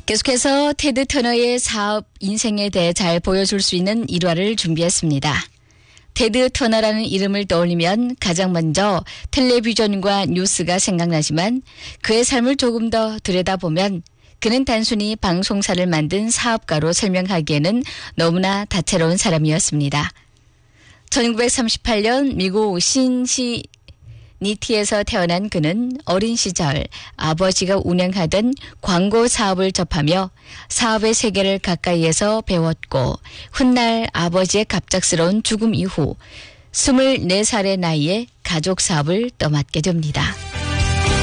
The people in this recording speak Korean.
계속해서 테드 터너의 사업 인생에 대해 잘 보여줄 수 있는 일화를 준비했습니다. 테드 터너라는 이름을 떠올리면 가장 먼저 텔레비전과 뉴스가 생각나지만 그의 삶을 조금 더 들여다보면 그는 단순히 방송사를 만든 사업가로 설명하기에는 너무나 다채로운 사람이었습니다. 1938년 미국 신시니티에서 태어난 그는 어린 시절 아버지가 운영하던 광고 사업을 접하며 사업의 세계를 가까이에서 배웠고 훗날 아버지의 갑작스러운 죽음 이후 24살의 나이에 가족 사업을 떠맡게 됩니다.